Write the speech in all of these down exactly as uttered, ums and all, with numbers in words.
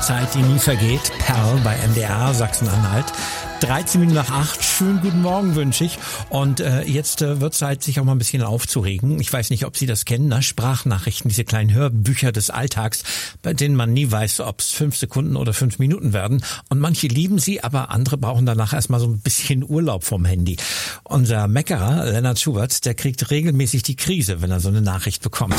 Zeit, die nie vergeht. Perl bei M D R Sachsen-Anhalt. dreizehn Minuten nach acht. Schönen guten Morgen wünsche ich. Und äh, jetzt äh, wird Zeit, sich auch mal ein bisschen aufzuregen. Ich weiß nicht, ob Sie das kennen, ne? Sprachnachrichten, diese kleinen Hörbücher des Alltags, bei denen man nie weiß, ob es fünf Sekunden oder fünf Minuten werden. Und manche lieben sie, aber andere brauchen danach erstmal so ein bisschen Urlaub vom Handy. Unser Meckerer, Lennart Schubert, der kriegt regelmäßig die Krise, wenn er so eine Nachricht bekommt.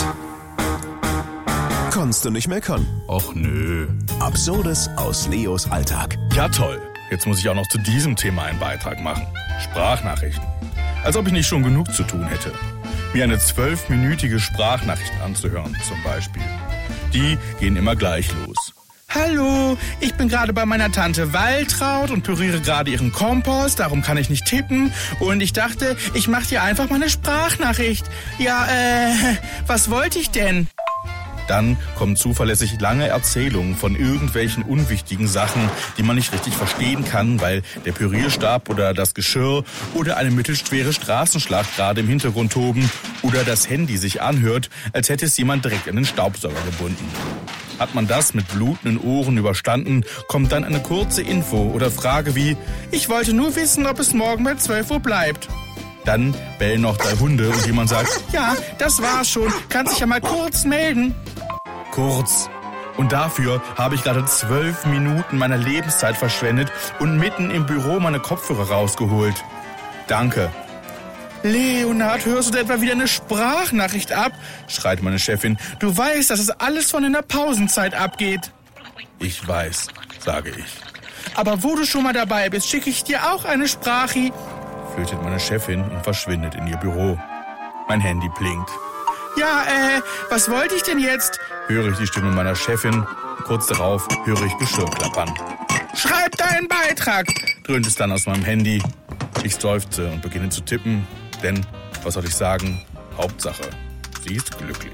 Kannst du nicht meckern? Och nö. Absurdes aus Leos Alltag. Ja toll, jetzt muss ich auch noch zu diesem Thema einen Beitrag machen. Sprachnachrichten. Als ob ich nicht schon genug zu tun hätte. Mir eine zwölfminütige Sprachnachricht anzuhören zum Beispiel. Die gehen immer gleich los. Hallo, ich bin gerade bei meiner Tante Waltraud und püriere gerade ihren Kompost, darum kann ich nicht tippen. Und ich dachte, ich mache dir einfach mal eine Sprachnachricht. Ja, äh, was wollte ich denn? Dann kommen zuverlässig lange Erzählungen von irgendwelchen unwichtigen Sachen, die man nicht richtig verstehen kann, weil der Pürierstab oder das Geschirr oder eine mittelschwere Straßenschlacht gerade im Hintergrund toben oder das Handy sich anhört, als hätte es jemand direkt an den Staubsauger gebunden. Hat man das mit blutenden Ohren überstanden, kommt dann eine kurze Info oder Frage wie: Ich wollte nur wissen, ob es morgen bei zwölf Uhr bleibt. Dann bellen noch drei Hunde und jemand sagt: Ja, das war's schon, kannst dich ja mal kurz melden. Kurz. Und dafür habe ich gerade zwölf Minuten meiner Lebenszeit verschwendet und mitten im Büro meine Kopfhörer rausgeholt. Danke. Leonard, hörst du da etwa wieder eine Sprachnachricht ab? Schreit meine Chefin. Du weißt, dass es alles von in der Pausenzeit abgeht. Ich weiß, sage ich. Aber wo du schon mal dabei bist, schicke ich dir auch eine Sprachi, flötet meine Chefin und verschwindet in ihr Büro. Mein Handy blinkt. Ja, äh, was wollte ich denn jetzt? Höre ich die Stimme meiner Chefin. Kurz darauf höre ich Geschirr klappern. Schreib deinen Beitrag, dröhnt es dann aus meinem Handy. Ich seufze und beginne zu tippen, denn, was soll ich sagen, Hauptsache, sie ist glücklich.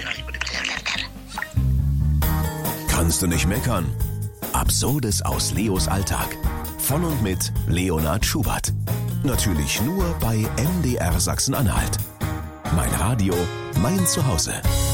Kannst du nicht meckern? Absurdes aus Leos Alltag. Von und mit Leonard Schubert. Natürlich nur bei M D R Sachsen-Anhalt. Mein Radio, mein Zuhause.